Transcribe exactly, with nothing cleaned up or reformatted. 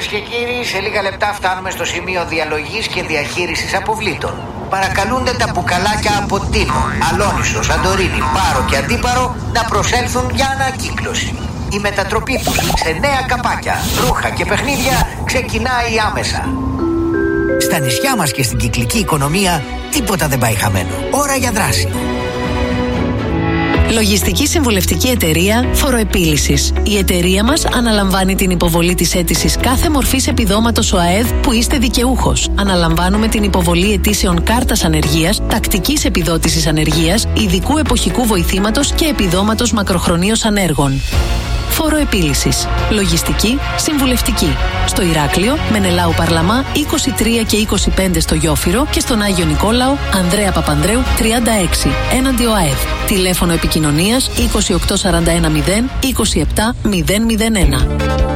Κυρίες και κύριοι, σε λίγα λεπτά φτάνουμε στο σημείο διαλογής και διαχείρισης αποβλήτων. Παρακαλούνται τα μπουκαλάκια από Τίνο, Αλόνισο, Σαντορίνη, Πάρο και Αντίπαρο να προσέλθουν για ανακύκλωση. Η μετατροπή τους σε νέα καπάκια, ρούχα και παιχνίδια ξεκινάει άμεσα. Στα νησιά μας και στην κυκλική οικονομία τίποτα δεν πάει χαμένο. Ώρα για δράση. Λογιστική συμβουλευτική εταιρεία Φοροεπίλυσης. Η εταιρεία μας αναλαμβάνει την υποβολή της αίτησης κάθε μορφής επιδόματος ΟΑΕΔ που είστε δικαιούχος. Αναλαμβάνουμε την υποβολή αιτήσεων κάρτας ανεργίας, τακτικής επιδότησης ανεργίας, ειδικού εποχικού βοηθήματος και επιδόματος μακροχρονίως ανέργων. Φοροεπίλυσης. Λογιστική συμβουλευτική. Στο Ηράκλειο, Μενελάου Παρλαμά είκοσι τρία και είκοσι πέντε στο Γιόφυρο και στον Άγιο Νικόλαο, Ανδρέα Παπανδρέου τριάντα έξι, έναντι ΟΑΕΔ. Τηλέφωνο επικοινωνίας είκοσι οκτώ σαράντα ένα μηδέν είκοσι επτά μηδέν μηδέν ένα.